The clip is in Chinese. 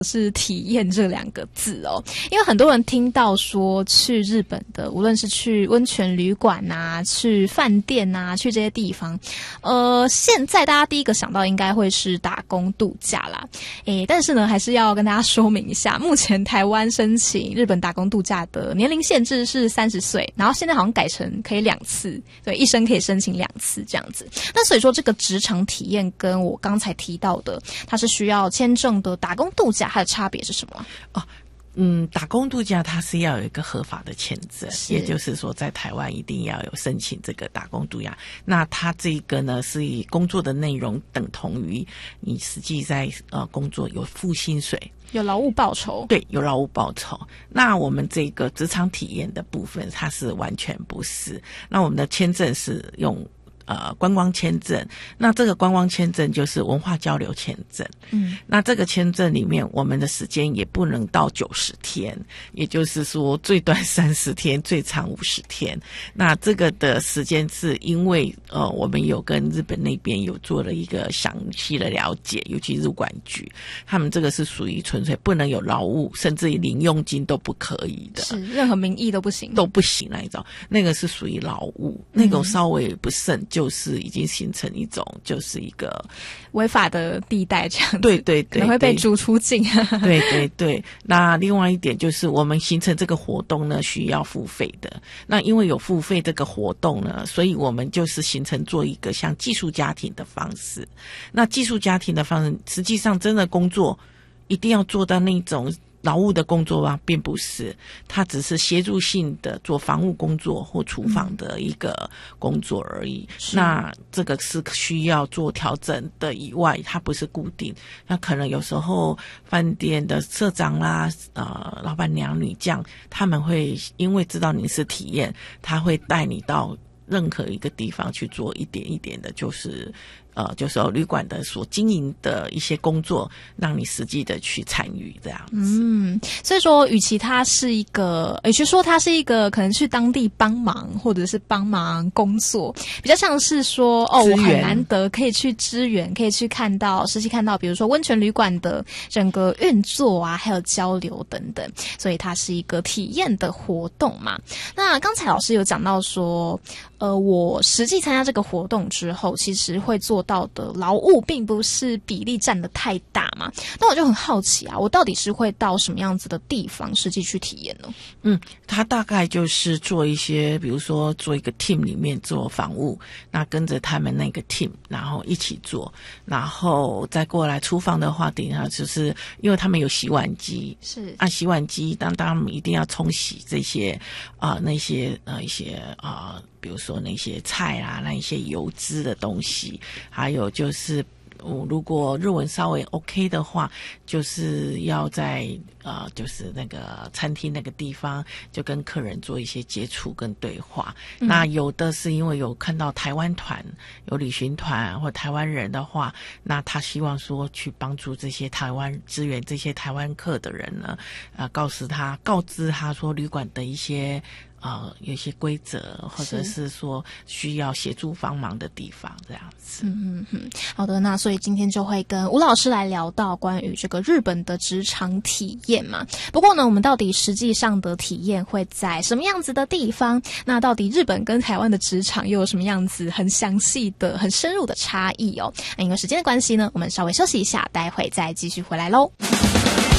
是体验这2个字哦，因为很多人听到说去日本的，无论是去温泉旅馆啊，去饭店啊，去这些地方，现在大家第一个想到应该会是打工度假啦。但是呢，还是要跟大家说明一下，目前台湾申请日本打工度假的年龄限制是30岁，然后现在好像改成可以2次，对，一生可以申请2次这样子。那所以说这个职场体验跟我刚才提到的，它是需要签证的打工度假，它的差别是什么？ 打工度假它是要有一个合法的签证，也就是说在台湾一定要有申请这个打工度假。那它这个呢是以工作的内容等同于你实际在工作有付薪水， 有劳务报酬。 对，有劳务报酬。那我们这个职场体验的部分它是完全不是。那我们的签证是用观光签证，那这个观光签证就是文化交流签证。那这个签证里面我们的时间也不能到90天，也就是说最短30天，最长50天。那这个的时间是因为我们有跟日本那边有做了一个详细的了解，尤其日管局，他们这个是属于纯粹不能有劳务，甚至于零用金都不可以的， 是任何名义都不行那一种，那个是属于劳务，那个稍微不慎就是已经形成一种就是一个违法的地带这样子。 对， 可能会被逐出境。 对。那另外一点就是我们形成这个活动呢需要付费的，那因为有付费这个活动呢，所以我们就是形成做一个像寄宿家庭的方式。那寄宿家庭的方式实际上真的工作一定要做到那种劳务的工作吗？并不是，它只是协助性的做房务工作或厨房的一个工作而已。那这个是需要做调整的以外，它不是固定。那可能有时候饭店的社长啦、老板娘、女将，他们会因为知道你是体验，他会带你到任何一个地方去做一点一点的，就是旅馆的所经营的一些工作，让你实际的去参与这样子。 所以说与其它是一个说它是一个可能去当地帮忙或者是帮忙工作，比较像是说我很难得可以去支援，可以去实际看到比如说温泉旅馆的整个运作啊，还有交流等等，所以它是一个体验的活动嘛。那刚才老师有讲到说我实际参加这个活动之后，其实会做到的劳务并不是比例占得太大嘛。那我就很好奇啊，我到底是会到什么样子的地方实际去体验呢？ 他大概就是做一些，比如说做一个 team 里面做房务，那跟着他们那个 team， 然后一起做，然后再过来厨房的话，等一下就是因为他们有洗碗机， 是洗碗机，当他们一定要冲洗这些那些一些比如说那些菜啊，那一些油脂的东西，还有就是如果日文稍微 OK 的话，就是要在就是那个餐厅那个地方就跟客人做一些接触跟对话。那有的是因为有看到台湾团有旅行团或台湾人的话，那他希望说去帮助这些台湾支援这些台湾客的人呢，告知他说旅馆的一些有一些规则，或者是说需要协助帮忙的地方这样子。 好的，那所以今天就会跟吴老师来聊到关于这个日本的职场体验嘛。不过呢，我们到底实际上的体验会在什么样子的地方？那到底日本跟台湾的职场又有什么样子很详细的、很深入的差异哦？那因为时间的关系呢，我们稍微休息一下，待会再继续回来咯。